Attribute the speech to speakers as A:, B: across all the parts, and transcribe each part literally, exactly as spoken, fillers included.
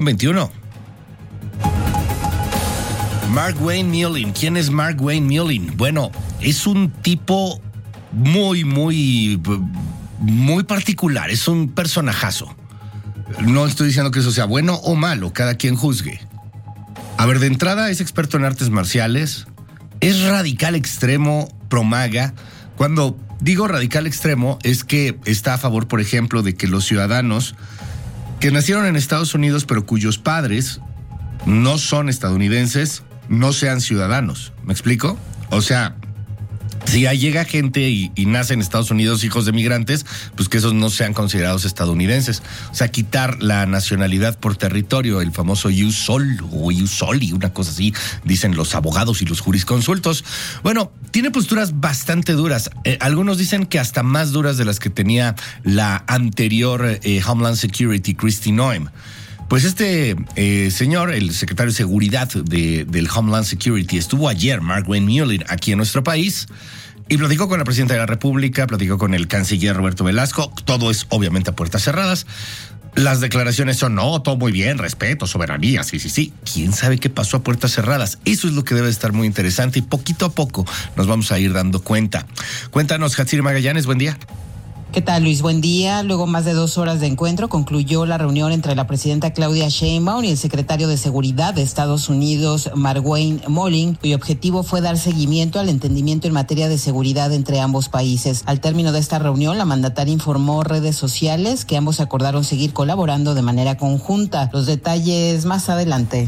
A: veintiuno. Mark Wayne Mullin. ¿Quién es Mark Wayne Mullin? Bueno, es un tipo muy, muy, muy particular. Es un personajazo. No estoy diciendo que eso sea bueno o malo, cada quien juzgue. A ver, de entrada es experto en artes marciales, es radical extremo, pro-MAGA. Cuando digo radical extremo es que está a favor, por ejemplo, de que los ciudadanos que nacieron en Estados Unidos pero cuyos padres no son estadounidenses no sean ciudadanos. ¿Me explico? O sea, si llega gente y, y nace en Estados Unidos hijos de migrantes, pues que esos no sean considerados estadounidenses. O sea, quitar la nacionalidad por territorio, el famoso ius soli o ius soli, una cosa así, dicen los abogados y los jurisconsultos. Bueno, tiene posturas bastante duras. Eh, algunos dicen que hasta más duras de las que tenía la anterior eh, Homeland Security, Kristi Noem. Pues este eh, señor, el secretario de Seguridad de, del Homeland Security, estuvo ayer, Mark Wayne Mullin, aquí en nuestro país y platicó con la presidenta de la República, platicó con el canciller Roberto Velasco. Todo es obviamente a puertas cerradas. Las declaraciones son, no, todo muy bien, respeto, soberanía, sí, sí, sí. ¿Quién sabe qué pasó a puertas cerradas? Eso es lo que debe estar muy interesante y poquito a poco nos vamos a ir dando cuenta. Cuéntanos, Hatsiri Magallanes, buen día.
B: ¿Qué tal, Luis? Buen día. Luego más de dos horas de encuentro concluyó la reunión entre la presidenta Claudia Sheinbaum y el secretario de Seguridad de Estados Unidos, Mark Wayne Mullin, cuyo objetivo fue dar seguimiento al entendimiento en materia de seguridad entre ambos países. Al término de esta reunión, la mandataria informó redes sociales que ambos acordaron seguir colaborando de manera conjunta. Los detalles más adelante.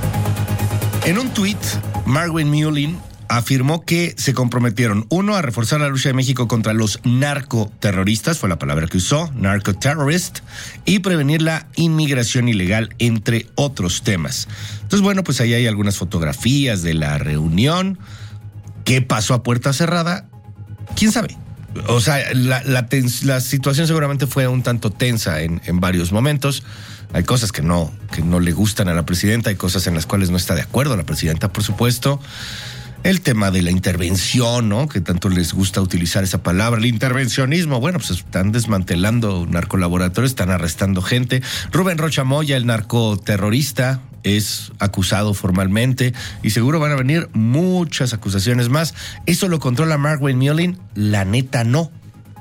A: En un tuit, Mark Wayne Mullin afirmó que se comprometieron, uno, a reforzar la lucha de México contra los narcoterroristas, fue la palabra que usó, narcoterrorist, y prevenir la inmigración ilegal, entre otros temas. Entonces, bueno, pues ahí hay algunas fotografías de la reunión. ¿Qué pasó a puerta cerrada? ¿Quién sabe? O sea, la, la, tens, la situación seguramente fue un tanto tensa en, en varios momentos. Hay cosas que no, que no le gustan a la presidenta, hay cosas en las cuales no está de acuerdo la presidenta, por supuesto. El tema de la intervención, ¿no? Que tanto les gusta utilizar esa palabra, el intervencionismo. Bueno, pues están desmantelando narcolaboratorios, están arrestando gente. Rubén Rocha Moya, el narcoterrorista, es acusado formalmente y seguro van a venir muchas acusaciones más. ¿Eso lo controla Mark Wayne Mullin? La neta no.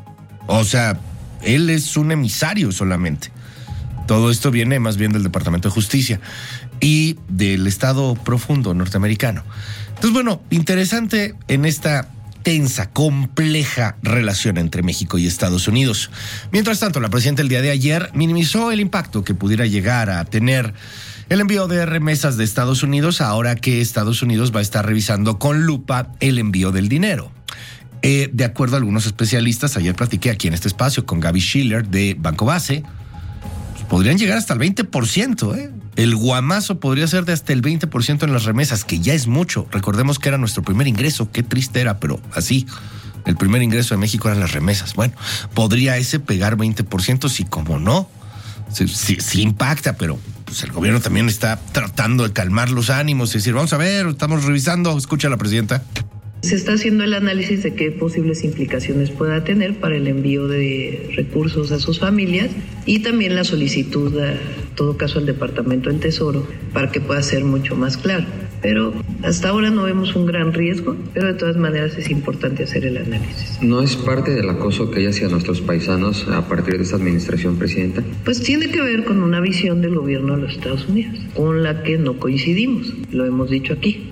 A: O sea, él es un emisario solamente. Todo esto viene más bien del Departamento de Justicia y del Estado profundo norteamericano. Entonces, bueno, interesante en esta tensa, compleja relación entre México y Estados Unidos. Mientras tanto, la presidenta el día de ayer minimizó el impacto que pudiera llegar a tener el envío de remesas de Estados Unidos ahora que Estados Unidos va a estar revisando con lupa el envío del dinero. Eh, de acuerdo a algunos especialistas, ayer platiqué aquí en este espacio con Gaby Schiller de Banco Base, pues podrían llegar hasta el veinte por ciento, ¿eh? El guamazo podría ser de hasta el veinte por ciento en las remesas, que ya es mucho. Recordemos que era nuestro primer ingreso, qué triste era, pero así, el primer ingreso de México eran las remesas. Bueno, podría ese pegar veinte por ciento, sí, como no, sí, sí, sí impacta, pero pues el gobierno también está tratando de calmar los ánimos y decir, vamos a ver, estamos revisando, escucha a la presidenta.
C: Se está haciendo el análisis de qué posibles implicaciones pueda tener para el envío de recursos a sus familias y también la solicitud, en todo caso, al Departamento del Tesoro para que pueda ser mucho más claro. Pero hasta ahora no vemos un gran riesgo, pero de todas maneras es importante hacer el análisis.
D: ¿No es parte del acoso que hay hacia nuestros paisanos a partir de esta administración, presidenta?
C: Pues tiene que ver con una visión del gobierno de los Estados Unidos, con la que no coincidimos, lo hemos dicho aquí.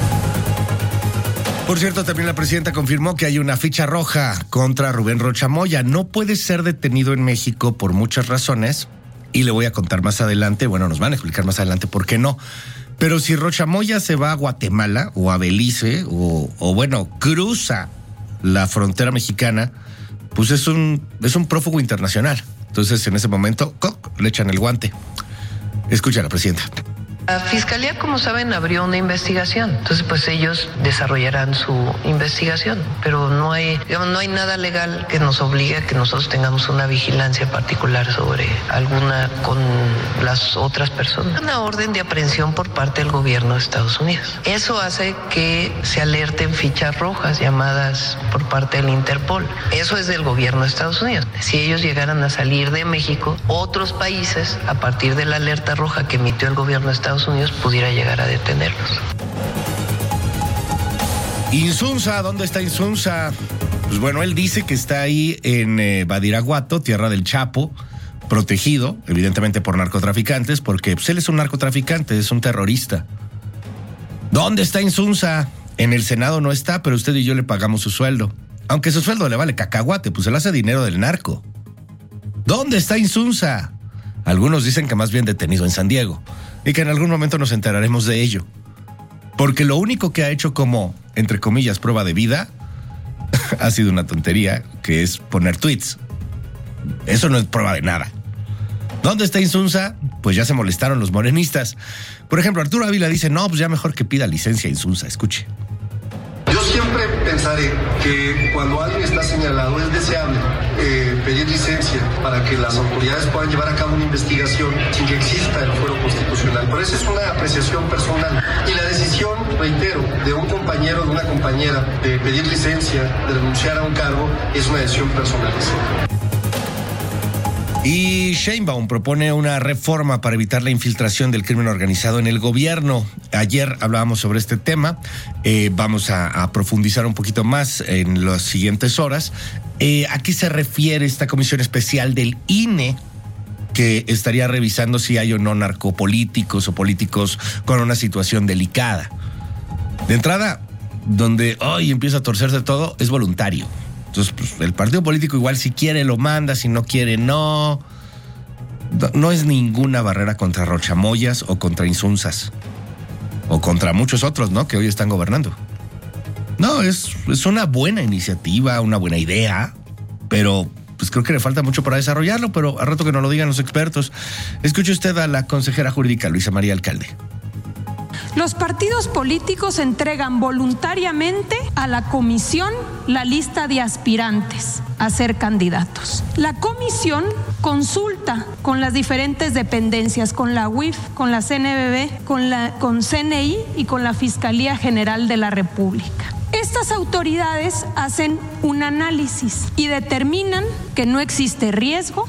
A: Por cierto, también la presidenta confirmó que hay una ficha roja contra Rubén Rocha Moya. No puede ser detenido en México por muchas razones y le voy a contar más adelante, bueno, nos van a explicar más adelante por qué no. Pero si Rocha Moya se va a Guatemala o a Belice o, o bueno, cruza la frontera mexicana, pues es un, es un prófugo internacional. Entonces, en ese momento, ¡coc!, le echan el guante. Escucha a la presidenta.
C: La Fiscalía, como saben, abrió una investigación, entonces pues ellos desarrollarán su investigación, pero no hay, digamos, no hay nada legal que nos obligue a que nosotros tengamos una vigilancia particular sobre alguna con las otras personas. Una orden de aprehensión por parte del gobierno de Estados Unidos. Eso hace que se alerten fichas rojas llamadas por parte del Interpol. Eso es del gobierno de Estados Unidos. Si ellos llegaran a salir de México, otros países, a partir de la alerta roja que emitió el gobierno de Estados Unidos, pudiera llegar a detenerlos.
A: Insunza, ¿dónde está Insunza? Pues bueno, él dice que está ahí en eh, Badiraguato, tierra del Chapo, protegido, evidentemente por narcotraficantes, porque pues, él es un narcotraficante, es un terrorista. ¿Dónde está Insunza? En el Senado no está, pero usted y yo le pagamos su sueldo. Aunque su sueldo le vale cacahuate, pues él hace dinero del narco. ¿Dónde está Insunza? Algunos dicen que más bien detenido en San Diego, y que en algún momento nos enteraremos de ello. Porque lo único que ha hecho como, entre comillas, prueba de vida, ha sido una tontería, que es poner tweets. Eso no es prueba de nada. ¿Dónde está Insunza? Pues ya se molestaron los morenistas. Por ejemplo, Arturo Ávila dice, no, pues ya mejor que pida licencia a Insunza. Escuche.
E: Yo siempre pensaré que cuando alguien está señalado es deseable eh, pedir licencia para que las autoridades puedan llevar a cabo una investigación sin que exista el fuero constitucional. Pero esa es una apreciación personal. Y la decisión, reitero, de un compañero o de una compañera de pedir licencia, de renunciar a un cargo, es una decisión personal.
A: Y Sheinbaum propone una reforma para evitar la infiltración del crimen organizado en el gobierno. Ayer hablábamos sobre este tema, eh, vamos a, a profundizar un poquito más en las siguientes horas. Eh, ¿A qué se refiere esta comisión especial del I N E que estaría revisando si hay o no narcopolíticos o políticos con una situación delicada? De entrada, donde hoy empieza a torcerse todo, es voluntario. Entonces, pues, el partido político igual si quiere lo manda, si no quiere no. No es ninguna barrera contra Rochamoyas o contra Insunzas. O contra muchos otros, ¿no? Que hoy están gobernando. No, es, es una buena iniciativa, una buena idea, pero pues creo que le falta mucho para desarrollarlo, pero a rato que nos lo digan los expertos. Escuche usted a la consejera jurídica Luisa María Alcalde.
F: Los partidos políticos entregan voluntariamente a la comisión la lista de aspirantes a ser candidatos. La comisión consulta con las diferentes dependencias, con la U I F, con la C N B B, con la con C N I y con la Fiscalía General de la República. Estas autoridades hacen un análisis y determinan que no existe riesgo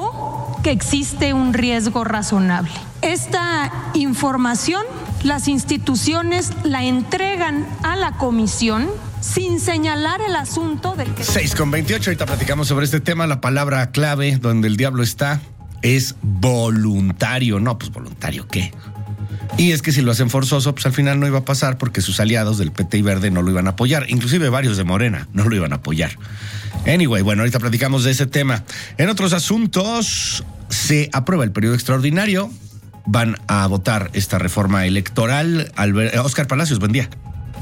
F: o que existe un riesgo razonable. Esta información las instituciones la entregan a la comisión sin señalar el asunto del que...
A: seis con veintiocho, ahorita platicamos sobre este tema. La palabra clave donde el diablo está es voluntario. No, pues voluntario, ¿qué? Y es que si lo hacen forzoso, pues al final no iba a pasar porque sus aliados del P T y Verde no lo iban a apoyar. Inclusive varios de Morena no lo iban a apoyar. Anyway, bueno, ahorita platicamos de ese tema. En otros asuntos, se aprueba el periodo extraordinario. Van a votar esta reforma electoral. Albert, Oscar Palacios, buen día.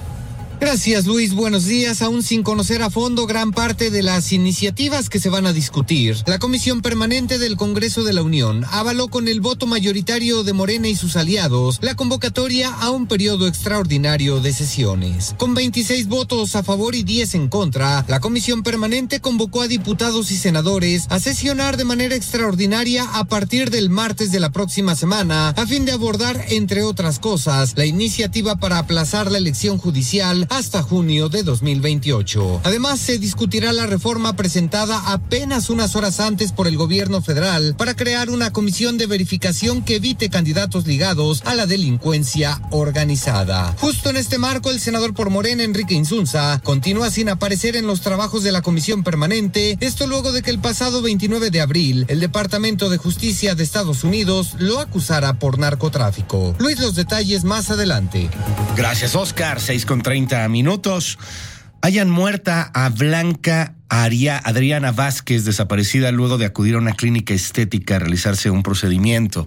G: Gracias, Luis. Buenos días. Aún sin conocer a fondo gran parte de las iniciativas que se van a discutir, la Comisión Permanente del Congreso de la Unión avaló con el voto mayoritario de Morena y sus aliados la convocatoria a un periodo extraordinario de sesiones. Con veintiséis votos a favor y diez en contra, la Comisión Permanente convocó a diputados y senadores a sesionar de manera extraordinaria a partir del martes de la próxima semana, a fin de abordar, entre otras cosas, la iniciativa para aplazar la elección judicial hasta junio de dos mil veintiocho. Además, se discutirá la reforma presentada apenas unas horas antes por el gobierno federal para crear una comisión de verificación que evite candidatos ligados a la delincuencia organizada. Justo en este marco, el senador por Morena, Enrique Insunza, continúa sin aparecer en los trabajos de la comisión permanente, esto luego de que el pasado veintinueve de abril, el Departamento de Justicia de Estados Unidos lo acusara por narcotráfico. Luis, los detalles más adelante.
A: Gracias, Oscar. seis con treinta minutos. Hayan muerta a Blanca Aria, Adriana Vázquez, desaparecida luego de acudir a una clínica estética a realizarse un procedimiento.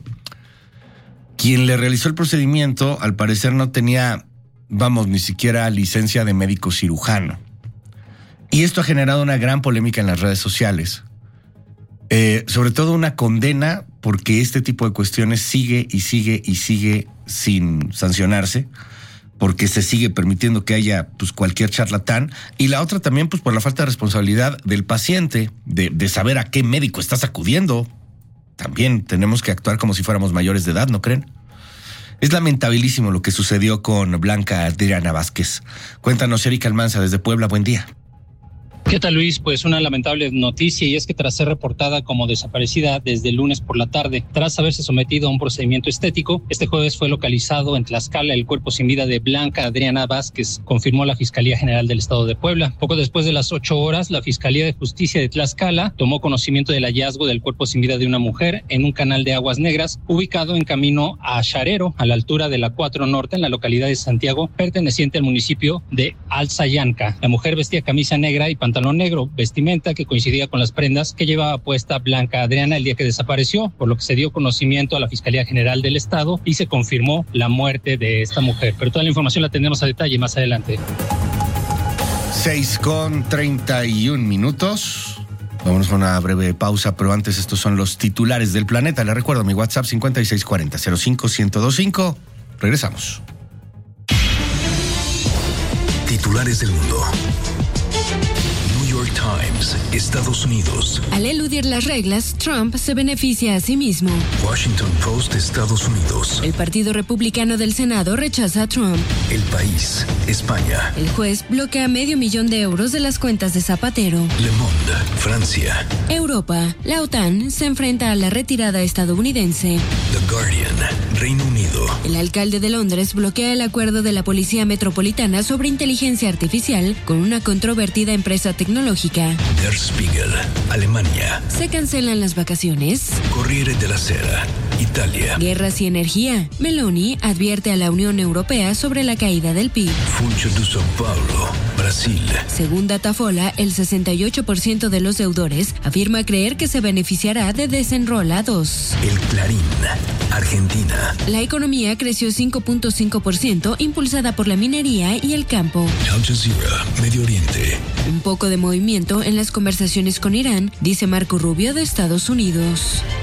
A: Quien le realizó el procedimiento, al parecer no tenía, vamos, ni siquiera licencia de médico cirujano. Y esto ha generado una gran polémica en las redes sociales. Eh, sobre todo una condena porque este tipo de cuestiones sigue y sigue y sigue sin sancionarse, porque se sigue permitiendo que haya pues cualquier charlatán, y la otra también pues por la falta de responsabilidad del paciente, de, de saber a qué médico estás acudiendo. También tenemos que actuar como si fuéramos mayores de edad, ¿no creen? Es lamentabilísimo lo que sucedió con Blanca Adriana Vázquez. Cuéntanos, Erika Almanza, desde Puebla, buen día.
H: ¿Qué tal, Luis? Pues una lamentable noticia, y es que tras ser reportada como desaparecida desde el lunes por la tarde, tras haberse sometido a un procedimiento estético, este jueves fue localizado en Tlaxcala el cuerpo sin vida de Blanca Adriana Vázquez, confirmó la Fiscalía General del Estado de Puebla. Poco después de las ocho horas, la Fiscalía de Justicia de Tlaxcala tomó conocimiento del hallazgo del cuerpo sin vida de una mujer en un canal de aguas negras ubicado en camino a Xarero, a la altura de la cuatro Norte, en la localidad de Santiago, perteneciente al municipio de Alzayanca. La mujer vestía camisa negra y pantalón negro, vestimenta que coincidía con las prendas que llevaba puesta Blanca Adriana el día que desapareció, por lo que se dio conocimiento a la Fiscalía General del Estado y se confirmó la muerte de esta mujer. Pero toda la información la tendremos a detalle más adelante.
A: seis con treinta y un minutos. Vamos a una breve pausa, pero antes estos son los titulares del planeta. Les recuerdo mi WhatsApp cincuenta y seis cuarenta cero cinco ciento veinticinco. Regresamos.
I: Titulares del mundo. New York Times, Estados Unidos.
J: Al eludir las reglas, Trump se beneficia a sí mismo.
I: Washington Post, Estados Unidos.
J: El Partido Republicano del Senado rechaza a Trump.
I: El País, España.
J: El juez bloquea medio millón de euros de las cuentas de Zapatero.
I: Le Monde, Francia.
J: Europa. La OTAN se enfrenta a la retirada estadounidense.
I: The Guardian, Reino Unido.
J: El alcalde de Londres bloquea el acuerdo de la Policía Metropolitana sobre inteligencia artificial con una controvertida empresa tecnológica.
I: Der Spiegel, Alemania.
J: Se cancelan las vacaciones.
I: Corriere della Sera, Italia.
J: Guerras y energía. Meloni advierte a la Unión Europea sobre la caída del P I B.
I: Funcho de São Paulo, Brasil.
J: Según Datafola, el sesenta y ocho por ciento de los deudores afirma creer que se beneficiará de Desenrola dos.
I: El Clarín, Argentina.
J: La economía creció cinco punto cinco por ciento, impulsada por la minería y el campo.
I: Al Jazeera, Medio Oriente.
J: Un poco de movimiento en las conversaciones con Irán, dice Marco Rubio de Estados Unidos.